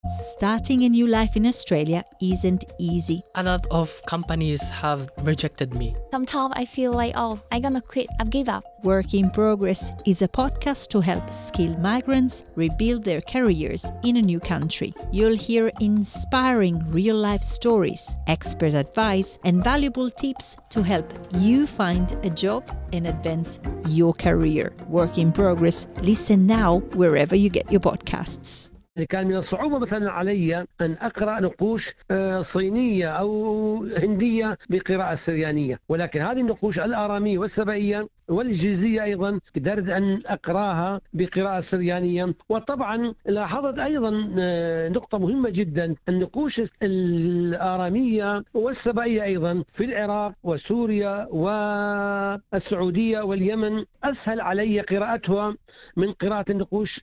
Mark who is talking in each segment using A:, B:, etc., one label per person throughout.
A: Starting a new life in Australia isn't easy.
B: A lot of companies have rejected me.
C: Sometimes I feel like, I'm gonna quit, I've give up.
A: Work in Progress is a podcast to help skilled migrants rebuild their careers in a new country. You'll hear inspiring real-life stories, expert advice, and valuable tips to help you find a job and advance your career. Work in Progress. Listen now wherever you get your podcasts.
D: كان من الصعوبة مثلا علي أن أقرأ نقوش صينية أو هندية بقراءة سريانية، ولكن هذه النقوش الآرامية والسبائية والإنجليزية أيضا قدرت أن أقرأها بقراءة سريانية. وطبعا لاحظت أيضا نقطة مهمة جدا، النقوش الآرامية والسبائية أيضا في العراق وسوريا والسعودية واليمن أسهل علي قراءتها من قراءة النقوش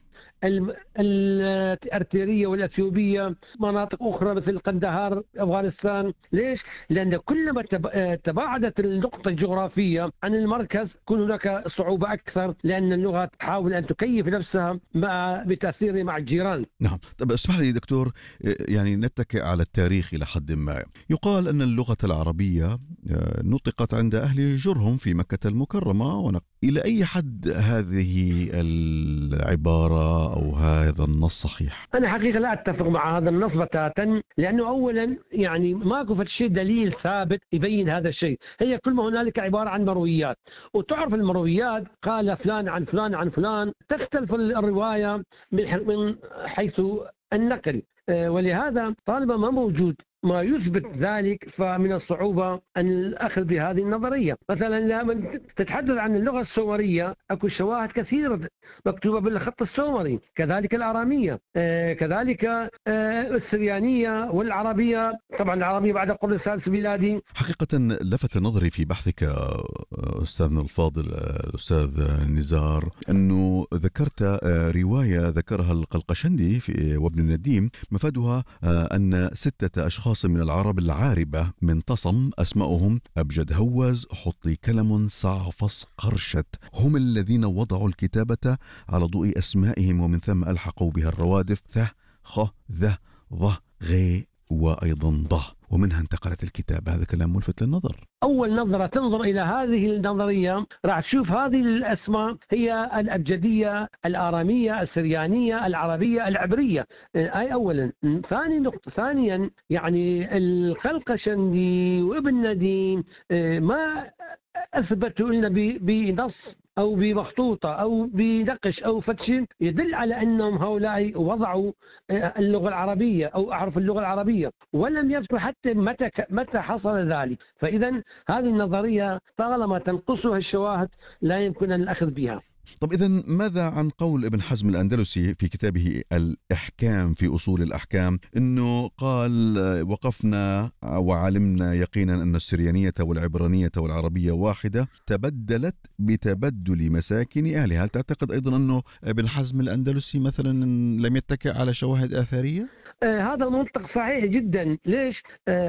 D: الأرترية والأثيوبية، مناطق أخرى مثل قندهار أفغانستان. ليش؟ لأن كلما تباعدت النقطة الجغرافية عن المركز يكون هناك صعوبة أكثر، لأن اللغة تحاول أن تكيف نفسها بتأثيرها مع الجيران.
E: نعم. طب اسمح لي دكتور، يعني نتكئ على التاريخ إلى حد ما. يقال أن اللغة العربية نطقت عند أهل جرهم في مكة المكرمة. إلى أي حد هذه العبارة أو هذا النص صحيح؟
D: أنا حقيقة لا أتفق مع هذا النص بتاتا، لأنه أولا يعني ماكو شيء دليل ثابت يبين هذا الشيء، هي كل ما هنالك عبارة عن مرويات، وتعرف المرويات قال فلان عن فلان عن فلان، تختلف الرواية من حيث النقل، ولهذا طالما ما موجود ما يثبت ذلك فمن الصعوبة أن الأخذ بهذه النظرية. مثلا لما تتحدث عن اللغة السومرية أكو شواهد كثيرة مكتوبة بالخط السومري، كذلك الآرامية، كذلك السريانية والعربية، طبعا العربية بعد القرن السادس ميلادي.
E: حقيقة لفت نظري في بحثك أستاذنا الفاضل الأستاذ نزار أنه ذكرت رواية ذكرها القلقشندي وابن النديم، مفادها أن 6 أشخاص من العرب العاربة من تصم أسماؤهم أبجد هوز حطي كلم صعفص قرشت هم الذين وضعوا الكتابة على ضوء أسمائهم، ومن ثم ألحقوا بها الروادف ث خ ذ ظ غ وأيضا ض، ومنها انتقلت الكتابة. هذا كلام ملفت للنظر.
D: أول نظرة تنظر إلى هذه النظرية راح تشوف هذه الأسماء هي الأبجدية الآرامية السريانية العربية العبرية، أي أولا. ثانيا يعني القلقشندي وابن نديم ما أثبتوا لنا بنص أو بمخطوطة أو بنقش أو فتش يدل على أنهم هؤلاء وضعوا اللغة العربية أو أعرف اللغة العربية، ولم يذكر حتى متى حصل ذلك. فإذا هذه النظرية طالما تنقصها الشواهد لا يمكن أن الأخذ بها.
E: طب إذن ماذا عن قول ابن حزم الأندلسي في كتابه الإحكام في أصول الأحكام، أنه قال وقفنا وعلمنا يقينا أن السريانية والعبرانية والعربية واحدة تبدلت بتبدل مساكن أهلها؟ هل تعتقد أيضا أنه ابن حزم الأندلسي مثلا لم يتكئ على شواهد آثارية؟
D: هذا المنطق صحيح جدا. ليش؟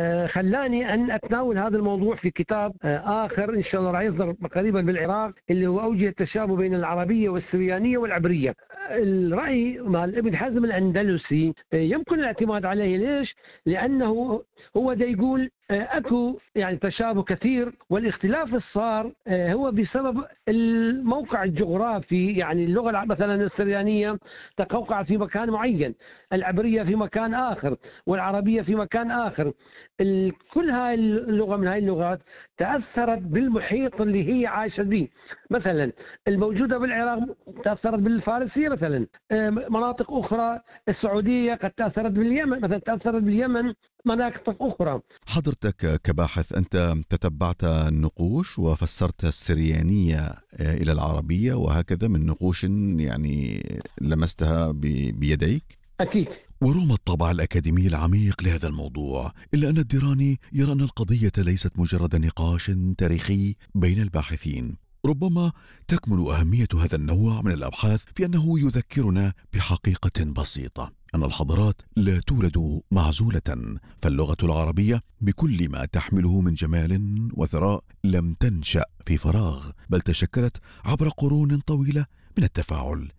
D: خلاني أن أتناول هذا الموضوع في كتاب آخر إن شاء الله راح يصدر قريبا بالعراق، اللي هو أوجه التشابه بين العربية والسريانية والعبرية. الرأي مال ابن حزم الأندلسي يمكن الاعتماد عليه. ليش؟ لأنه هو دا يقول أكو يعني تشابه كثير، والاختلاف الصار هو بسبب الموقع الجغرافي. يعني اللغة مثلا السريانية تقوقع في مكان معين، العبرية في مكان آخر، والعربية في مكان آخر. كل هاي اللغة من هاي اللغات تأثرت بالمحيط اللي هي عايشة به. مثلا الموجودة بالعراق تأثرت بالفارسية، مثلا مناطق أخرى السعودية قد تأثرت باليمن، مثلا تأثرت باليمن مناطق أخرى.
E: حضرتك كباحث أنت تتبعت النقوش وفسرت السريانية إلى العربية وهكذا من نقوش يعني لمستها بيديك؟
D: أكيد.
E: ورغم الطابع الأكاديمي العميق لهذا الموضوع، إلا أن الديراني يرى أن القضية ليست مجرد نقاش تاريخي بين الباحثين. ربما تكمن أهمية هذا النوع من الأبحاث في أنه يذكرنا بحقيقة بسيطة، أن الحضارات لا تولد معزولة، فاللغة العربية بكل ما تحمله من جمال وثراء لم تنشأ في فراغ، بل تشكلت عبر قرون طويلة من التفاعل